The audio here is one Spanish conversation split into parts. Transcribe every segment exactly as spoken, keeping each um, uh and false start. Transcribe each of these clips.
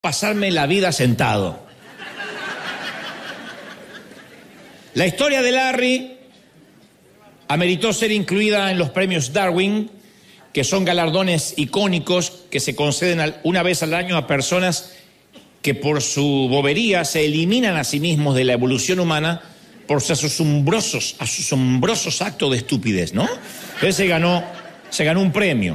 pasarme la vida sentado. La historia de Larry ameritó ser incluida en los premios Darwin, que son galardones icónicos que se conceden una vez al año a personas que por su bobería se eliminan a sí mismos de la evolución humana por sus asombrosos, asombrosos actos de estupidez, ¿no? Él se ganó, se ganó un premio.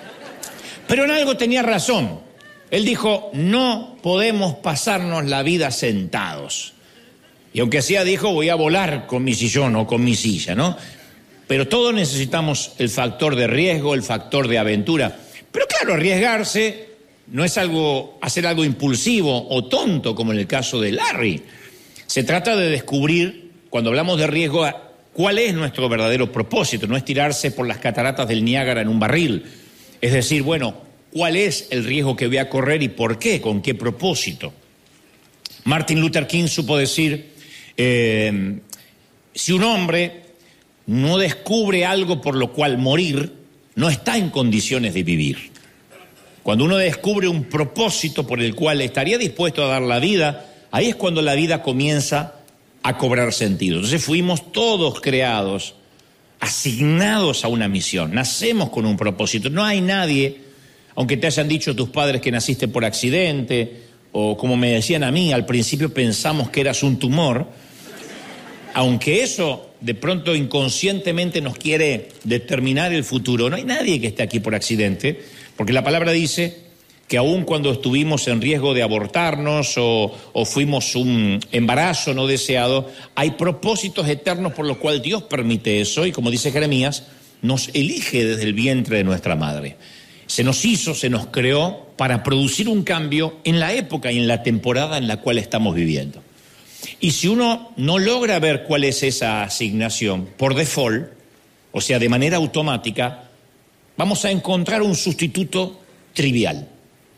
Pero en algo tenía razón. Él dijo, no podemos pasarnos la vida sentados. Y aunque sea, dijo, voy a volar con mi sillón o con mi silla, ¿no? Pero todos necesitamos el factor de riesgo, el factor de aventura. Pero claro, arriesgarse no es algo, hacer algo impulsivo o tonto, como en el caso de Larry. Se trata de descubrir, cuando hablamos de riesgo, cuál es nuestro verdadero propósito. No es tirarse por las cataratas del Niágara en un barril. Es decir, bueno, ¿cuál es el riesgo que voy a correr y por qué? ¿Con qué propósito? Martin Luther King supo decir, eh, si un hombre no descubre algo por lo cual morir, no está en condiciones de vivir. Cuando uno descubre un propósito por el cual estaría dispuesto a dar la vida, ahí es cuando la vida comienza a cobrar sentido. Entonces fuimos todos creados, asignados a una misión, nacemos con un propósito. No hay nadie, aunque te hayan dicho tus padres que naciste por accidente, o como me decían a mí, al principio pensamos que eras un tumor, aunque eso de pronto inconscientemente nos quiere determinar el futuro, no hay nadie que esté aquí por accidente, porque la palabra dice que aun cuando estuvimos en riesgo de abortarnos o, o fuimos un embarazo no deseado, hay propósitos eternos por los cuales Dios permite eso, y como dice Jeremías, nos elige desde el vientre de nuestra madre. Se nos hizo, se nos creó para producir un cambio en la época y en la temporada en la cual estamos viviendo. Y si uno no logra ver cuál es esa asignación por default, o sea, de manera automática, vamos a encontrar un sustituto trivial.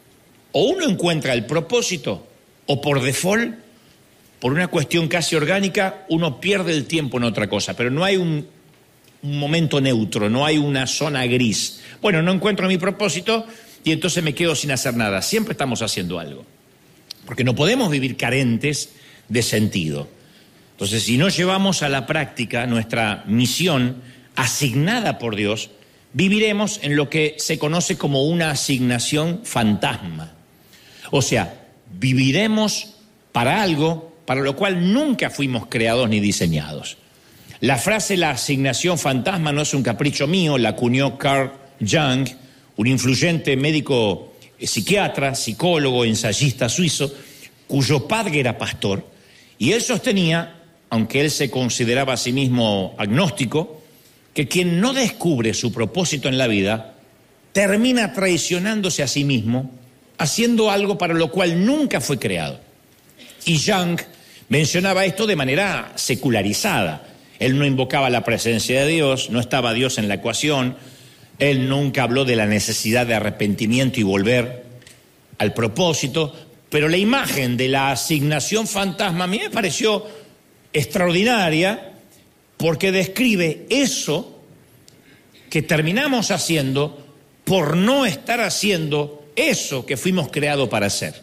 O uno encuentra el propósito, o por default, por una cuestión casi orgánica, uno pierde el tiempo en otra cosa, pero no hay un, un momento neutro, no hay una zona gris. Bueno, no encuentro mi propósito y entonces me quedo sin hacer nada. Siempre estamos haciendo algo, porque no podemos vivir carentes de sentido. Entonces, si no llevamos a la práctica nuestra misión asignada por Dios, viviremos en lo que se conoce como una asignación fantasma. O sea, viviremos para algo para lo cual nunca fuimos creados ni diseñados. La frase la asignación fantasma no es un capricho mío, la acuñó Carl Jung, un influyente médico psiquiatra, psicólogo, ensayista suizo, cuyo padre era pastor. Y él sostenía, aunque él se consideraba a sí mismo agnóstico, que quien no descubre su propósito en la vida termina traicionándose a sí mismo, haciendo algo para lo cual nunca fue creado. Y Jung mencionaba esto de manera secularizada. Él no invocaba la presencia de Dios, no estaba Dios en la ecuación, él nunca habló de la necesidad de arrepentimiento y volver al propósito. Pero la imagen de la asignación fantasma a mí me pareció extraordinaria porque describe eso que terminamos haciendo por no estar haciendo eso que fuimos creados para hacer.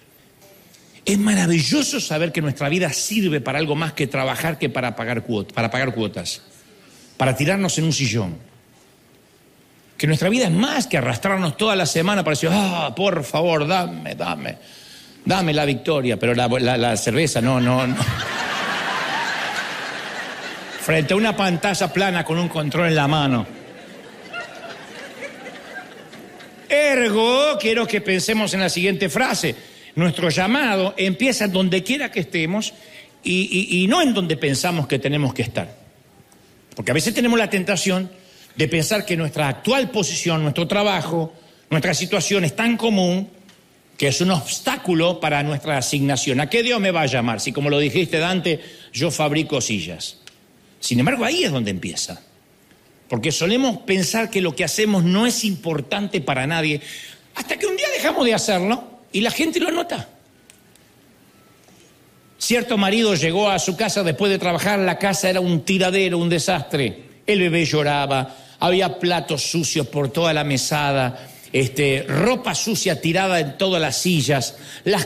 Es maravilloso saber que nuestra vida sirve para algo más que trabajar, que para pagar cuotas, para pagar cuotas, para tirarnos en un sillón. Que nuestra vida es más que arrastrarnos toda la semana para decir, ah, por favor, dame, dame. Dame la victoria, pero la, la, la cerveza, no, no, no. Frente a una pantalla plana con un control en la mano. Ergo, quiero que pensemos en la siguiente frase. Nuestro llamado empieza donde quiera que estemos y, y, y no en donde pensamos que tenemos que estar. Porque a veces tenemos la tentación de pensar que nuestra actual posición, nuestro trabajo, nuestra situación es tan común que es un obstáculo para nuestra asignación. ¿A qué Dios me va a llamar? Si, como lo dijiste, Dante, yo fabrico sillas. Sin embargo, ahí es donde empieza. Porque solemos pensar que lo que hacemos no es importante para nadie, hasta que un día dejamos de hacerlo y la gente lo nota. Cierto marido llegó a su casa después de trabajar, la casa era un tiradero, un desastre. El bebé lloraba, había platos sucios por toda la mesada, este, ropa sucia tirada en todas las sillas, las